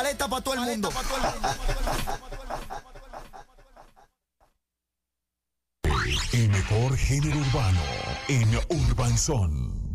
paleta para todo el mundo. El mejor género urbano en Urban Son.